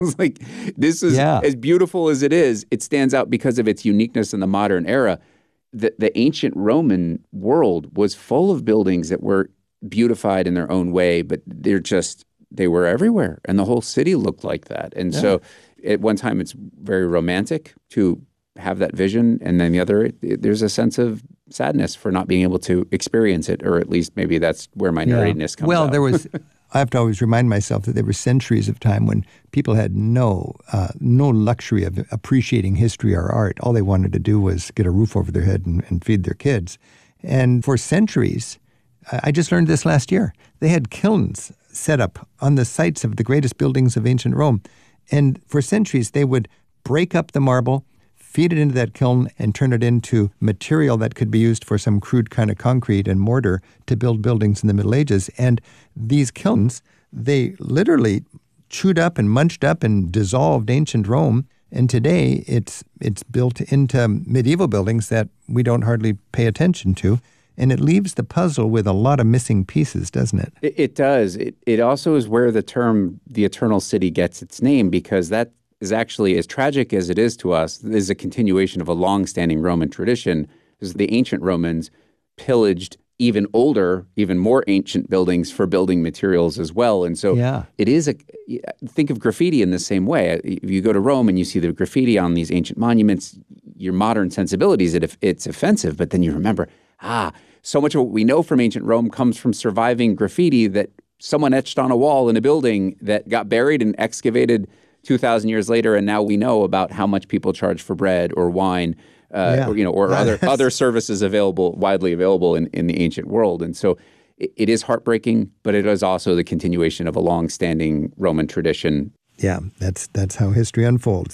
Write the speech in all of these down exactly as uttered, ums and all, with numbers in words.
It's like, this is, Yeah. as beautiful as it is, it stands out because of its uniqueness in the modern era. The, the ancient Roman world was full of buildings that were beautified in their own way, but they're just, they were everywhere. And the whole city looked like that. And Yeah. so at one time, it's very romantic to have that vision. And then the other, it, it, there's a sense of sadness for not being able to experience it, or at least maybe that's where my Yeah. nerdiness comes Well, out. there was, I have to always remind myself that there were centuries of time when people had no uh, no luxury of appreciating history or art. All they wanted to do was get a roof over their head and, and feed their kids. And for centuries, I just learned this last year, they had kilns set up on the sites of the greatest buildings of ancient Rome. And for centuries, they would break up the marble, feed it into that kiln, and turn it into material that could be used for some crude kind of concrete and mortar to build buildings in the Middle Ages. And these kilns, they literally chewed up and munched up and dissolved ancient Rome. And today, it's it's built into medieval buildings that we don't hardly pay attention to. And it leaves the puzzle with a lot of missing pieces, doesn't it? It, it does. It, it also is where the term the Eternal City gets its name, because that is actually, as tragic as it is to us, is a continuation of a long-standing Roman tradition, because the ancient Romans pillaged even older, even more ancient buildings for building materials as well. And so Yeah. it is a, think of graffiti in the same way. If you go to Rome and you see the graffiti on these ancient monuments, your modern sensibilities, it, it's offensive, but then you remember, ah, so much of what we know from ancient Rome comes from surviving graffiti that someone etched on a wall in a building that got buried and excavated two thousand years later, and now we know about how much people charge for bread or wine, uh, Yeah. or, you know, or other other services available, widely available in, in the ancient world. And so it, it is heartbreaking, but it is also the continuation of a long-standing Roman tradition. Yeah, that's that's how history unfolds.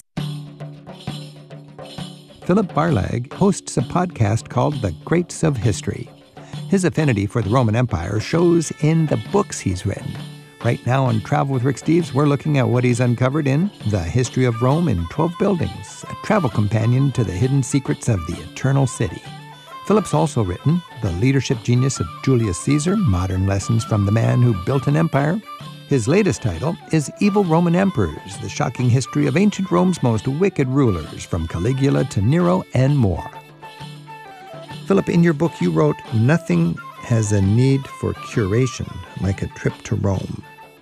Philip Barlag hosts a podcast called The Greats of History. His affinity for the Roman Empire shows in the books he's written. Right now on Travel with Rick Steves, we're looking at what he's uncovered in The History of Rome in twelve Buildings, a travel companion to the hidden secrets of the Eternal City. Philip's also written The Leadership Genius of Julius Caesar, Modern Lessons from the Man Who Built an Empire. His latest title is Evil Roman Emperors, the shocking history of ancient Rome's most wicked rulers, from Caligula to Nero and more. Philip, in your book you wrote, "Nothing has a need for curation like a trip to Rome."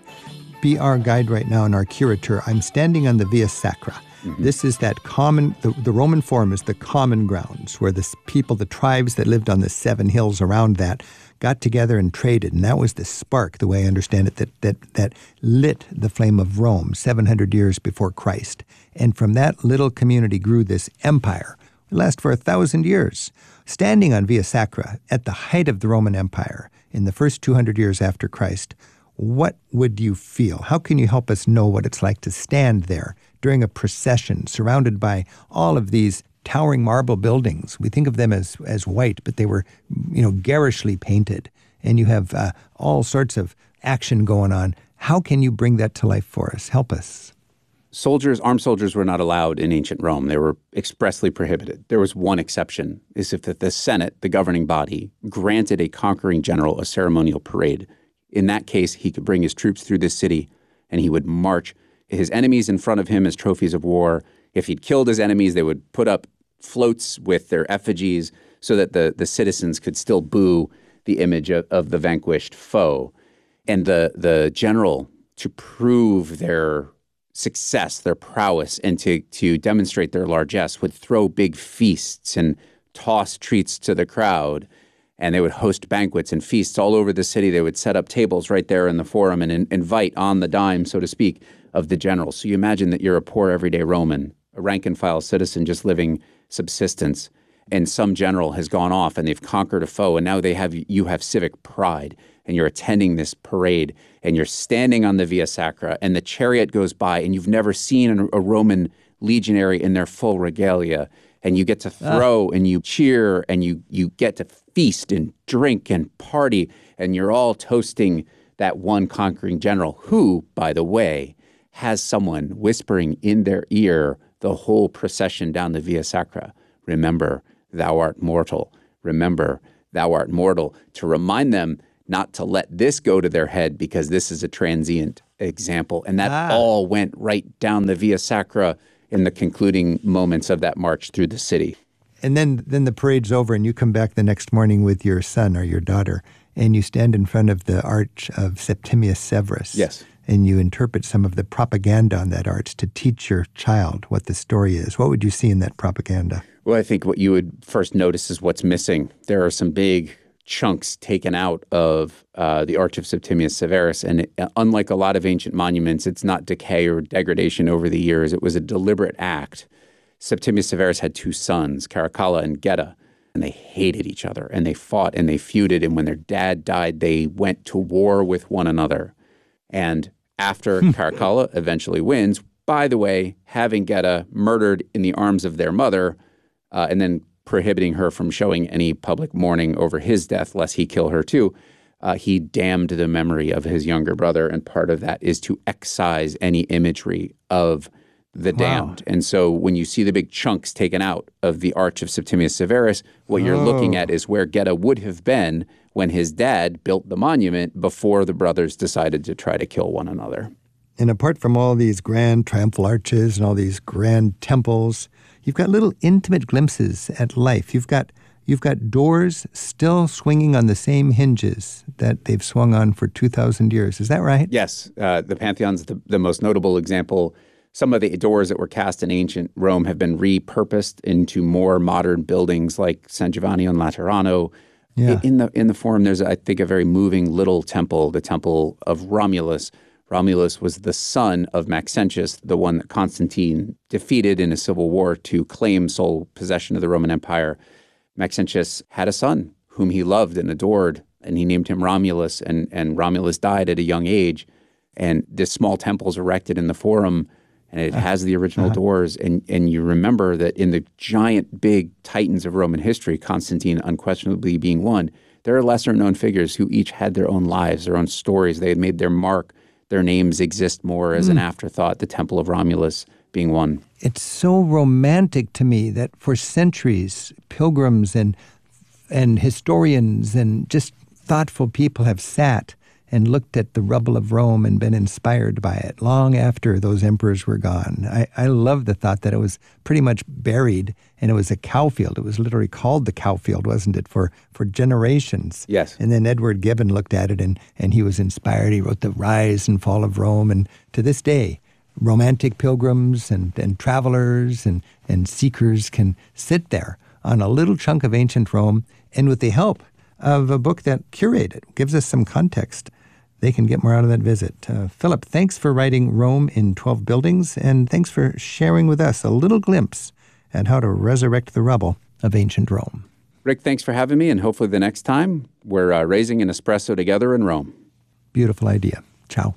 Be our guide right now and our curator. I'm standing on the Via Sacra. Mm-hmm. This is that common, the, the Roman Forum is the common grounds where the people, the tribes that lived on the seven hills around that got together and traded. And that was the spark, the way I understand it, that that that lit the flame of Rome seven hundred years before Christ. And from that little community grew this empire. It lasted for a thousand years. Standing on Via Sacra at the height of the Roman Empire in the first two hundred years after Christ, what would you feel? How can you help us know what it's like to stand there during a procession surrounded by all of these towering marble buildings? We think of them as as white, but they were, you know, garishly painted. And you have uh, all sorts of action going on. How can you bring that to life for us? Help us. Soldiers, armed soldiers were not allowed in ancient Rome. They were expressly prohibited. There was one exception, is if the Senate, the governing body, granted a conquering general a ceremonial parade. In that case, he could bring his troops through this city, and he would march his enemies in front of him as trophies of war. If he'd killed his enemies, they would put up floats with their effigies so that the, the citizens could still boo the image of, of the vanquished foe. And the, the general, to prove their success, their prowess, and to, to demonstrate their largesse, would throw big feasts and toss treats to the crowd. And they would host banquets and feasts all over the city. They would set up tables right there in the forum and in, invite on the dime, so to speak, of the general. So you imagine that you're a poor everyday Roman, a rank-and-file citizen just living subsistence, and some general has gone off and they've conquered a foe, and now they have you have civic pride, and you're attending this parade, and you're standing on the Via Sacra, and the chariot goes by, and you've never seen a, a Roman legionary in their full regalia, and you get to throw, ah. and you cheer, and you you get to feast and drink and party, and you're all toasting that one conquering general who, by the way, has someone whispering in their ear the whole procession down the Via Sacra. Remember, thou art mortal. Remember, thou art mortal. To remind them not to let this go to their head because this is a transient example. And that Ah. all went right down the Via Sacra in the concluding moments of that march through the city. And then, then the parade's over and you come back the next morning with your son or your daughter and you stand in front of the arch of Septimius Severus. Yes. And you interpret some of the propaganda on that arch to teach your child what the story is. What would you see in that propaganda? Well, I think what you would first notice is what's missing. There are some big chunks taken out of uh, the Arch of Septimius Severus. And it, unlike a lot of ancient monuments, it's not decay or degradation over the years. It was a deliberate act. Septimius Severus had two sons, Caracalla and Geta, and they hated each other, and they fought and they feuded. And when their dad died, they went to war with one another. And after Caracalla eventually wins, by the way, having Geta murdered in the arms of their mother, uh, and then prohibiting her from showing any public mourning over his death, lest he kill her too, uh, he damned the memory of his younger brother. And part of that is to excise any imagery of the Wow. damned. And so when you see the big chunks taken out of the Arch of Septimius Severus, what you're Oh. looking at is where Geta would have been when his dad built the monument before the brothers decided to try to kill one another. And apart from all these grand triumphal arches and all these grand temples, you've got little intimate glimpses at life. You've got you've got doors still swinging on the same hinges that they've swung on for two thousand years. Is that right? Yes, uh, the Pantheon's the, the most notable example. Some of the doors that were cast in ancient Rome have been repurposed into more modern buildings like San Giovanni in Laterano. Yeah. In the in the Forum, there's, I think, a very moving little temple, the Temple of Romulus. Romulus was the son of Maxentius, the one that Constantine defeated in a civil war to claim sole possession of the Roman Empire. Maxentius had a son whom he loved and adored, and he named him Romulus, and, and Romulus died at a young age. And this small temple is erected in the Forum, and it has the original uh-huh. doors. And, and you remember that in the giant, big titans of Roman history, Constantine unquestionably being one, there are lesser-known figures who each had their own lives, their own stories. They had made their mark. Their names exist more as mm. an afterthought, the Temple of Romulus being one. It's so romantic to me that for centuries, pilgrims and and historians and just thoughtful people have sat and looked at the rubble of Rome and been inspired by it long after those emperors were gone. I, I love the thought that it was pretty much buried and it was a cow field. It was literally called the cow field, wasn't it, for, for generations? Yes. And then Edward Gibbon looked at it and, and he was inspired. He wrote The Rise and Fall of Rome. And to this day, romantic pilgrims and, and travelers and, and seekers can sit there on a little chunk of ancient Rome, and with the help of a book that curated, gives us some context, they can get more out of that visit. Uh, Philip, thanks for writing Rome in twelve Buildings, and thanks for sharing with us a little glimpse at how to resurrect the rubble of ancient Rome. Rick, thanks for having me, and hopefully the next time we're uh, raising an espresso together in Rome. Beautiful idea. Ciao.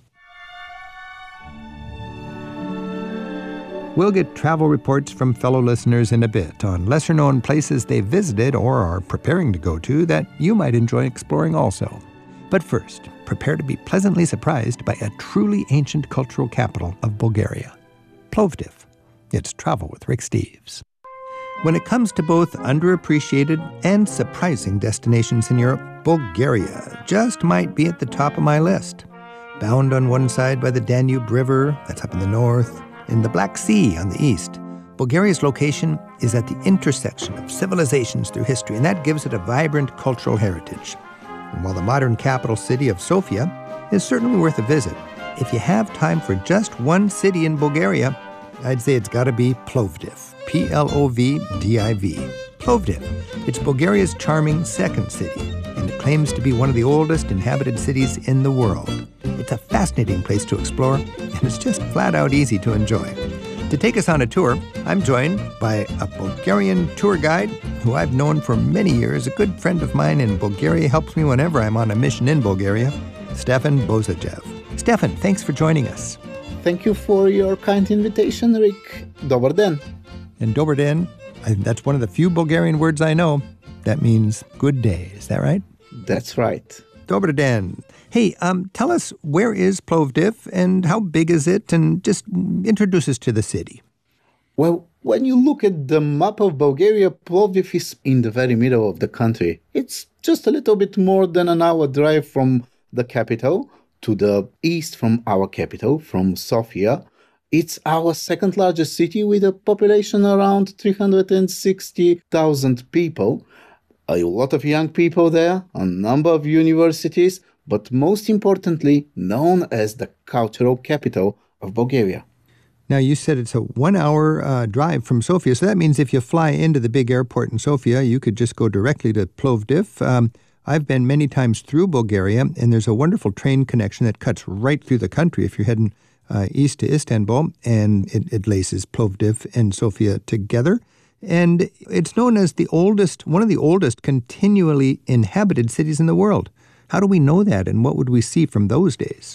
We'll get travel reports from fellow listeners in a bit on lesser-known places they've visited or are preparing to go to that you might enjoy exploring also. But first, prepare to be pleasantly surprised by a truly ancient cultural capital of Bulgaria, Plovdiv. It's Travel with Rick Steves. When it comes to both underappreciated and surprising destinations in Europe, Bulgaria just might be at the top of my list. Bound on one side by the Danube River, that's up in the north, in the Black Sea on the east, Bulgaria's location is at the intersection of civilizations through history, and that gives it a vibrant cultural heritage. And while the modern capital city of Sofia is certainly worth a visit, if you have time for just one city in Bulgaria, I'd say it's got to be Plovdiv, P L O V D I V. Plovdiv. It's Bulgaria's charming second city, and it claims to be one of the oldest inhabited cities in the world. It's a fascinating place to explore, and it's just flat out easy to enjoy. To take us on a tour, I'm joined by a Bulgarian tour guide who I've known for many years. A good friend of mine in Bulgaria helps me whenever I'm on a mission in Bulgaria, Stefan Bozajev. Stefan, thanks for joining us. Thank you for your kind invitation, Rick. Dobar den. And Dobar den, I, that's one of the few Bulgarian words I know. That means good day. Is that right? That's right. Dobar den. Hey, um, tell us, where is Plovdiv and how big is it? And just introduce us to the city. Well, when you look at the map of Bulgaria, Plovdiv is in the very middle of the country. It's just a little bit more than an hour drive from the capital, to the east from our capital, from Sofia. It's our second largest city with a population around three hundred sixty thousand people. A lot of young people there, a number of universities, but most importantly, known as the cultural capital of Bulgaria. Now, you said it's a one-hour uh, drive from Sofia, so that means if you fly into the big airport in Sofia, you could just go directly to Plovdiv. Um, I've been many times through Bulgaria, and there's a wonderful train connection that cuts right through the country if you're heading uh, east to Istanbul, and it, it laces Plovdiv and Sofia together. And it's known as the oldest, one of the oldest continually inhabited cities in the world. How do we know that, and what would we see from those days?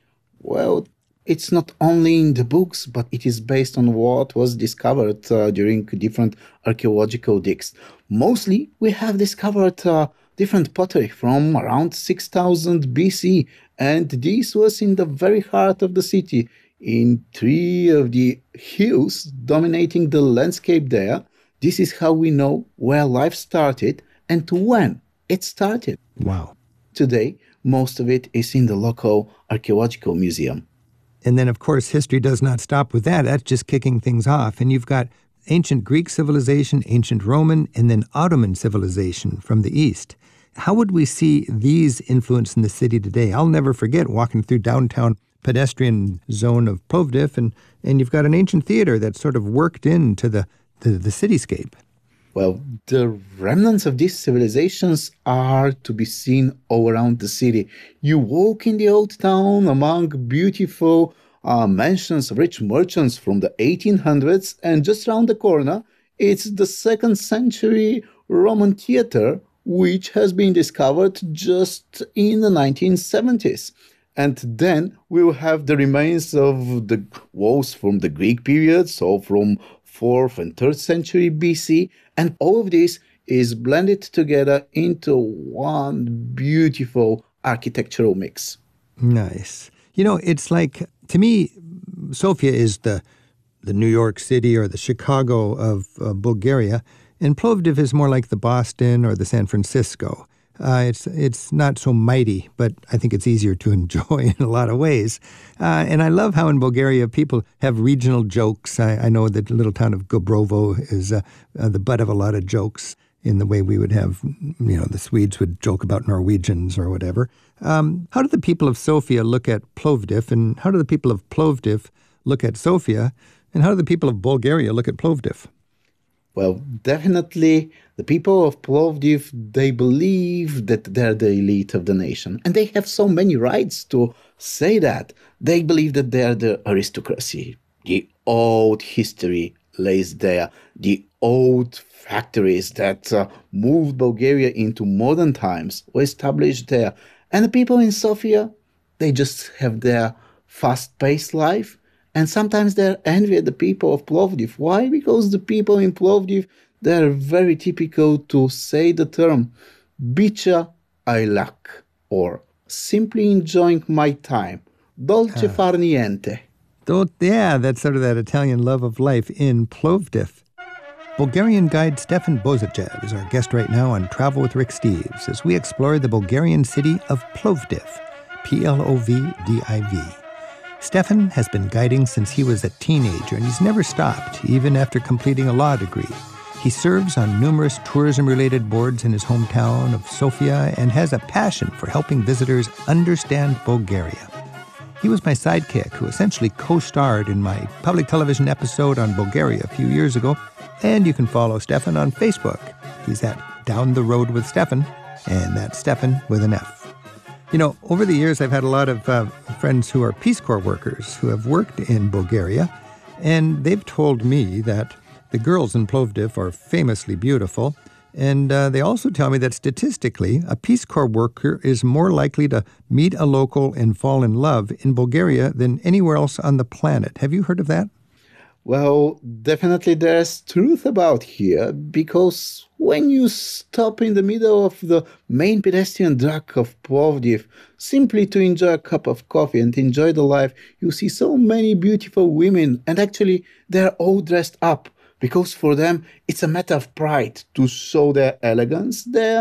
Well, it's not only in the books, but it is based on what was discovered uh, during different archaeological digs. Mostly, we have discovered uh, different pottery from around six thousand B C, and this was in the very heart of the city, in three of the hills dominating the landscape there. This is how we know where life started and when it started. Wow. Today, most of it is in the local archaeological museum. And then, of course, history does not stop with that. That's just kicking things off. And you've got ancient Greek civilization, ancient Roman, and then Ottoman civilization from the East. How would we see these influence in the city today? I'll never forget walking through downtown pedestrian zone of Plovdiv, and, and you've got an ancient theater that's sort of worked into the, the, the cityscape. Well, the remnants of these civilizations are to be seen all around the city. You walk in the old town among beautiful uh, mansions of rich merchants from the eighteen hundreds, and just around the corner, it's the second century Roman theater, which has been discovered just in the nineteen seventies. And then we will have the remains of the walls from the Greek period, so from fourth and third century B C, and all of this is blended together into one beautiful architectural mix. Nice. You know, it's like, to me, Sofia is the the New York City or the Chicago of uh, Bulgaria, and Plovdiv is more like the Boston or the San Francisco. Uh, it's it's not so mighty, but I think it's easier to enjoy in a lot of ways. Uh, and I love how in Bulgaria people have regional jokes. I, I know that the little town of Gabrovo is uh, uh, the butt of a lot of jokes in the way we would have, you know, the Swedes would joke about Norwegians or whatever. Um, how do the people of Sofia look at Plovdiv, and how do the people of Plovdiv look at Sofia, and how do the people of Bulgaria look at Plovdiv? Well, definitely the people of Plovdiv, they believe that they're the elite of the nation. And they have so many rights to say that. They believe that they're the aristocracy. The old history lays there. The old factories that uh, moved Bulgaria into modern times were established there. And the people in Sofia, they just have their fast-paced life. And sometimes they're envy at the people of Plovdiv. Why? Because the people in Plovdiv, they're very typical to say the term bicha ailak, or simply enjoying my time. Dolce uh, far niente. Yeah, that's sort of that Italian love of life in Plovdiv. Bulgarian guide Stefan Bozachev is our guest right now on Travel with Rick Steves as we explore the Bulgarian city of Plovdiv, P L O V D I V. Stefan has been guiding since he was a teenager, and he's never stopped, even after completing a law degree. He serves on numerous tourism-related boards in his hometown of Sofia and has a passion for helping visitors understand Bulgaria. He was my sidekick who essentially co-starred in my public television episode on Bulgaria a few years ago, and you can follow Stefan on Facebook. He's at Down the Road with Stefan, and that's Stefan with an F. You know, over the years, I've had a lot of uh, friends who are Peace Corps workers who have worked in Bulgaria, and they've told me that the girls in Plovdiv are famously beautiful, and uh, they also tell me that statistically, a Peace Corps worker is more likely to meet a local and fall in love in Bulgaria than anywhere else on the planet. Have you heard of that? Well, definitely there's truth about here, because when you stop in the middle of the main pedestrian track of Plovdiv simply to enjoy a cup of coffee and enjoy the life, you see so many beautiful women, and actually they're all dressed up, because for them it's a matter of pride to show their elegance, their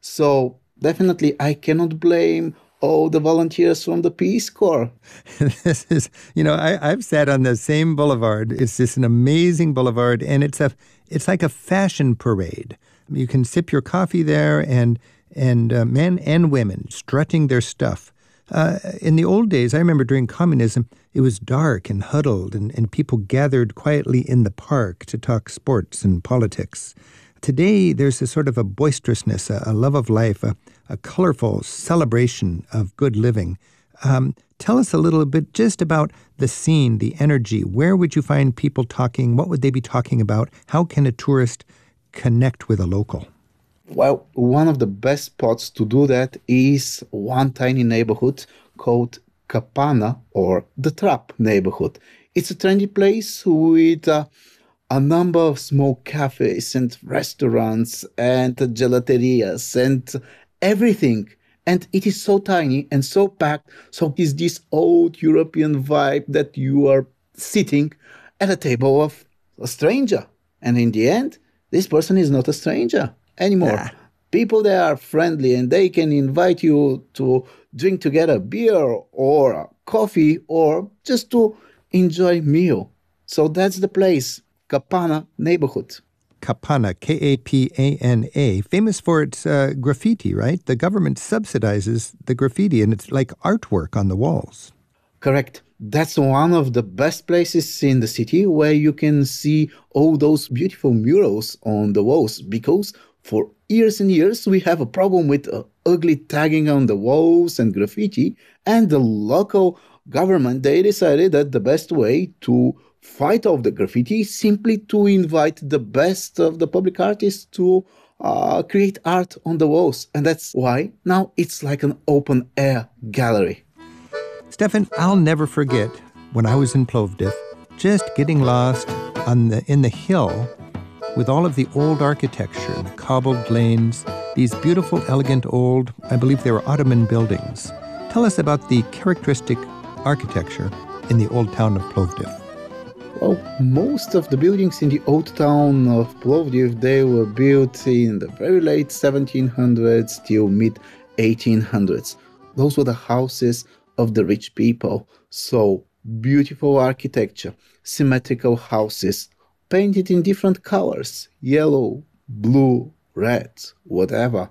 So definitely I cannot blame all the volunteers from the Peace Corps. This is, you know, I, I've sat on the same boulevard. It's just an amazing boulevard, and it's a, it's like a fashion parade. You can sip your coffee there, and and uh, men and women strutting their stuff. Uh, in the old days, I remember during communism, it was dark and huddled, and, and people gathered quietly in the park to talk sports and politics. Today, there's a sort of a boisterousness, a, a love of life, a, a colorful celebration of good living. Um, tell us a little bit just about the scene, the energy. Where would you find people talking? What would they be talking about? How can a tourist connect with a local? Well, one of the best spots to do that is one tiny neighborhood called Kapana, or the Trap neighborhood. It's a trendy place with uh, a number of small cafes and restaurants and gelaterias and everything. And it is so tiny and so packed, so it's this old European vibe that you are sitting at a table of a stranger. And in the end, this person is not a stranger anymore. Yeah. People there are friendly, and they can invite you to drink together beer or coffee or just to enjoy a meal. So that's the place, Kapana neighborhood. Kapana, K A P A N A, famous for its uh, graffiti, right? The government subsidizes the graffiti, and it's like artwork on the walls. Correct. That's one of the best places in the city where you can see all those beautiful murals on the walls, because for years and years we have a problem with uh, ugly tagging on the walls and graffiti, and the local government, they decided that the best way to fight off the graffiti is simply to invite the best of the public artists to uh, create art on the walls. And that's why now it's like an open air gallery. Stefan, I'll never forget when I was in Plovdiv, just getting lost on the in the hill with all of the old architecture, the cobbled lanes, these beautiful, elegant old, I believe they were Ottoman buildings. Tell us about the characteristic architecture in the old town of Plovdiv. Well, most of the buildings in the old town of Plovdiv, they were built in the very late seventeen hundreds till mid eighteen hundreds. Those were the houses of the rich people. So beautiful architecture, symmetrical houses, painted in different colors, yellow, blue, red, whatever.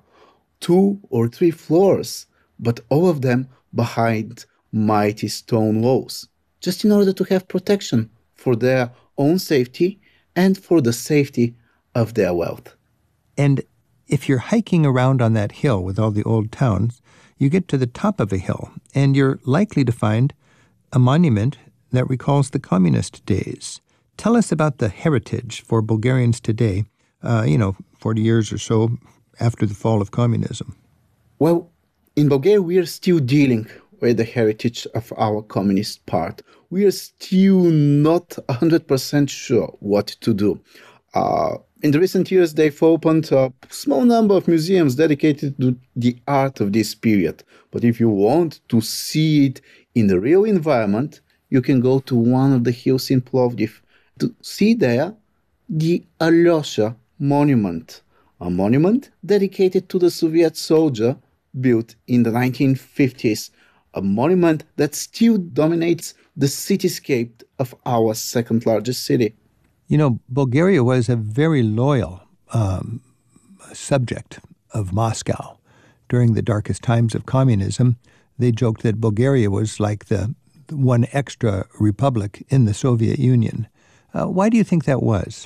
Two or three floors, but all of them behind mighty stone walls, just in order to have protection for their own safety and for the safety of their wealth. And if you're hiking around on that hill with all the old towns, you get to the top of a hill, and you're likely to find a monument that recalls the communist days. Tell us about the heritage for Bulgarians today, uh, you know, forty years or so after the fall of communism. Well, in Bulgaria, we are still dealing with the heritage of our communist part. We are still not one hundred percent sure what to do. Uh, in the recent years, they've opened a small number of museums dedicated to the art of this period. But if you want to see it in the real environment, you can go to one of the hills in Plovdiv to see there the Alyosha monument, a monument dedicated to the Soviet soldier built in the nineteen fifties, a monument that still dominates the cityscape of our second largest city. You know, Bulgaria was a very loyal um, subject of Moscow. During the darkest times of communism, they joked that Bulgaria was like the one extra republic in the Soviet Union. Uh, why do you think that was?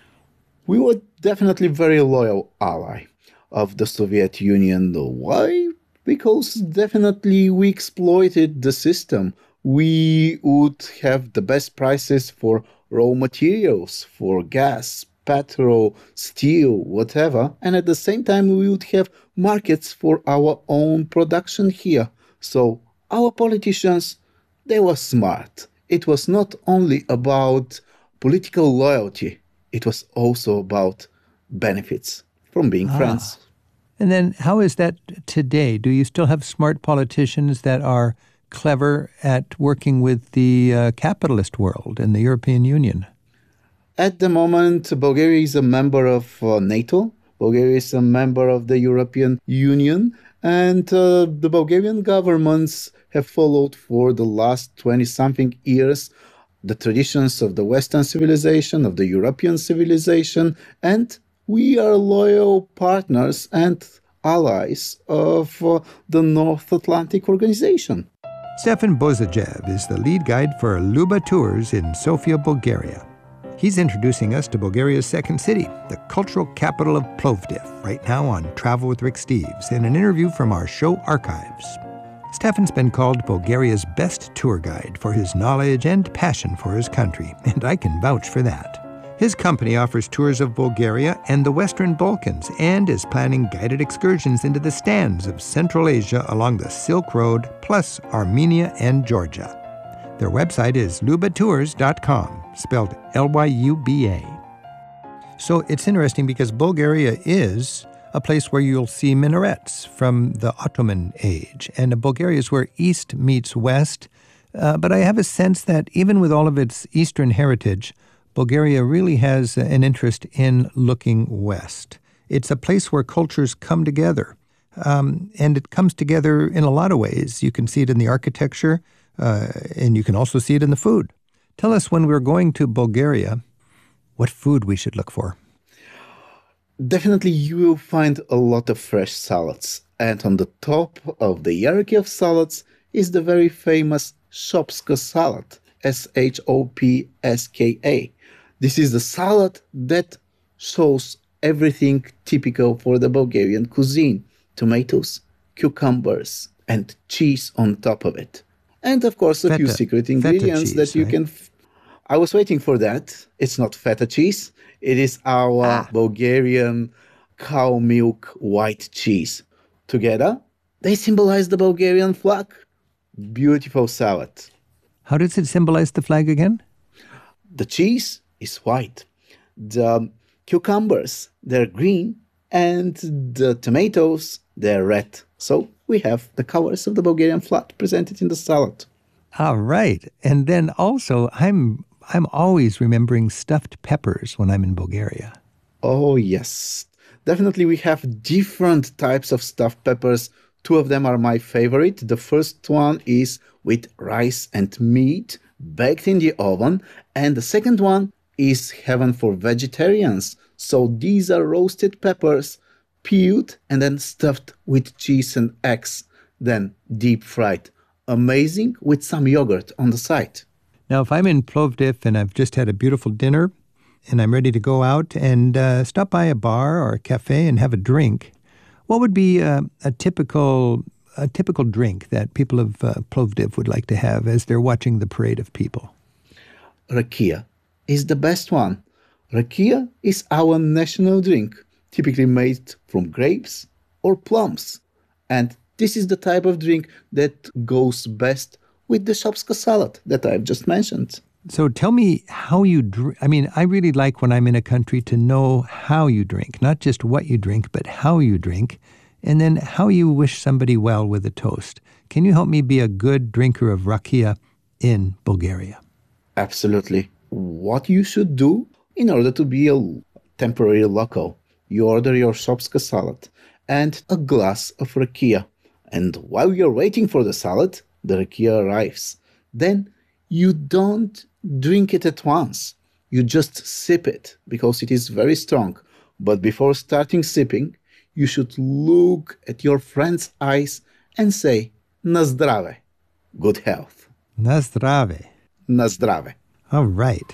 We were definitely very loyal ally of the Soviet Union. Why? Because definitely we exploited the system. We would have the best prices for raw materials, for gas, petrol, steel, whatever. And at the same time, we would have markets for our own production here. So our politicians, they were smart. It was not only about political loyalty. It was also about benefits from being ah. friends. And then how is that today? Do you still have smart politicians that are clever at working with the uh, capitalist world and the European Union? At the moment, Bulgaria is a member of uh, NATO, Bulgaria is a member of the European Union, and uh, the Bulgarian governments have followed for the last twenty-something years the traditions of the Western civilization, of the European civilization, and we are loyal partners and allies of uh, the North Atlantic Organization. Stefan Bozajev is the lead guide for Luba Tours in Sofia, Bulgaria. He's introducing us to Bulgaria's second city, the cultural capital of Plovdiv, right now on Travel with Rick Steves, in an interview from our show archives. Stefan's been called Bulgaria's best tour guide for his knowledge and passion for his country, and I can vouch for that. His company offers tours of Bulgaria and the Western Balkans and is planning guided excursions into the stands of Central Asia along the Silk Road, plus Armenia and Georgia. Their website is luba tours dot com, spelled L Y U B A. So it's interesting because Bulgaria is a place where you'll see minarets from the Ottoman age, and Bulgaria is where East meets West. Uh, but I have a sense that even with all of its Eastern heritage, Bulgaria really has an interest in looking west. It's a place where cultures come together, um, and it comes together in a lot of ways. You can see it in the architecture, uh, and you can also see it in the food. Tell us, when we're going to Bulgaria, what food we should look for. Definitely you will find a lot of fresh salads, and on the top of the hierarchy of salads is the very famous Shopska salad, S H O P S K A. This is the salad that shows everything typical for the Bulgarian cuisine. Tomatoes, cucumbers, and cheese on top of it. And of course a feta, few secret ingredients cheese, that you right? can... F- I was waiting for that. It's not feta cheese. It is our Ah. Bulgarian cow milk white cheese. Together, they symbolize the Bulgarian flag. Beautiful salad. How does it symbolize the flag again? The cheese is white. The cucumbers, they're green. And the tomatoes, they're red. So we have the colors of the Bulgarian flag presented in the salad. All right. And then also, I'm I'm always remembering stuffed peppers when I'm in Bulgaria. Oh, yes. Definitely we have different types of stuffed peppers. Two of them are my favorite. The first one is with rice and meat baked in the oven. And the second one is heaven for vegetarians. So these are roasted peppers, peeled and then stuffed with cheese and eggs, then deep fried. Amazing, with some yogurt on the side. Now, if I'm in Plovdiv and I've just had a beautiful dinner and I'm ready to go out and uh, stop by a bar or a cafe and have a drink, what would be a, a typical a typical drink that people of uh, Plovdiv would like to have as they're watching the parade of people? Rakia is the best one. Rakia is our national drink, typically made from grapes or plums. And this is the type of drink that goes best with the Shopska salad that I've just mentioned. So tell me how you drink. I mean, I really like when I'm in a country to know how you drink, not just what you drink, but how you drink, and then how you wish somebody well with a toast. Can you help me be a good drinker of rakia in Bulgaria? Absolutely. What you should do in order to be a temporary local, you order your Shopska salad and a glass of rakia. And while you're waiting for the salad, the rakia arrives. Then you don't drink it at once. You just sip it because it is very strong. But before starting sipping, you should look at your friend's eyes and say, Na zdrave, good health. Na zdrave. Na zdrave. All right.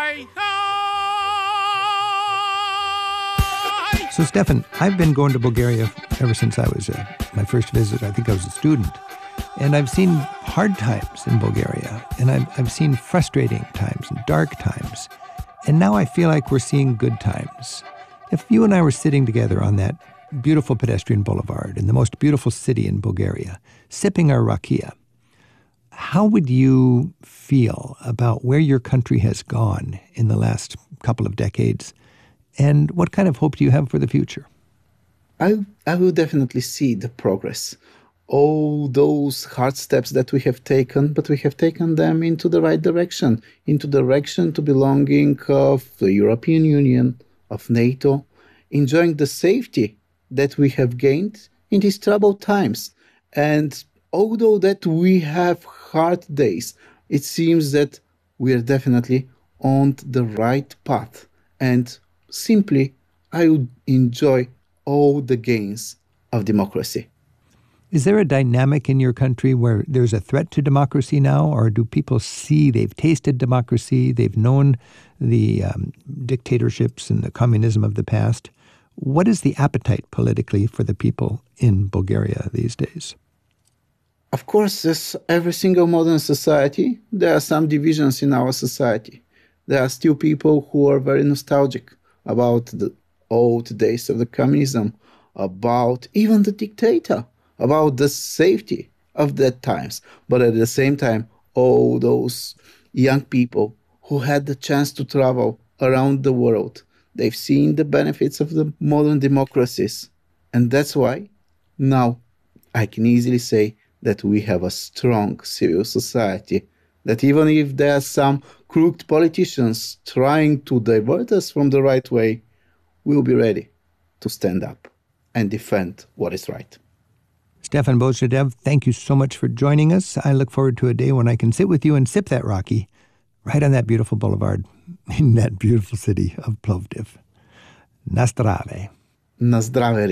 So, Stefan, I've been going to Bulgaria ever since I was uh, my first visit. I think I was a student. And I've seen hard times in Bulgaria. And I've, I've seen frustrating times and dark times. And now I feel like we're seeing good times. If you and I were sitting together on that beautiful pedestrian boulevard in the most beautiful city in Bulgaria, sipping our rakia, how would you feel about where your country has gone in the last couple of decades? And what kind of hope do you have for the future? I, I will definitely see the progress. All those hard steps that we have taken, but we have taken them into the right direction, into the direction to belonging of the European Union, of NATO, enjoying the safety that we have gained in these troubled times. And although that we have hard days, it seems that we are definitely on the right path. And simply, I would enjoy all the gains of democracy. Is there a dynamic in your country where there's a threat to democracy now, or do people see they've tasted democracy, they've known the um, dictatorships and the communism of the past? What is the appetite politically for the people in Bulgaria these days? Of course, as every single modern society, there are some divisions in our society. There are still people who are very nostalgic about the old days of the communism, about even the dictator, about the safety of that times. But at the same time, all those young people who had the chance to travel around the world, they've seen the benefits of the modern democracies. And that's why now I can easily say that we have a strong civil society, that even if there are some crooked politicians trying to divert us from the right way, we'll be ready to stand up and defend what is right. Stefan Bozhidov, thank you so much for joining us. I look forward to a day when I can sit with you and sip that Rocky right on that beautiful boulevard in that beautiful city of Plovdiv. Na zdrave. Na zdrave.